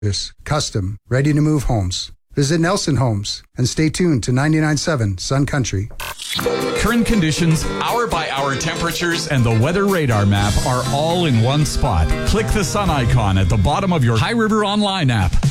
Custom, ready-to-move homes. Visit Nelson Homes and stay tuned to 99.7 Sun Country. Current conditions, hour-by-hour temperatures, and the weather radar map are all in one spot. Click the sun icon at the bottom of your High River Online app.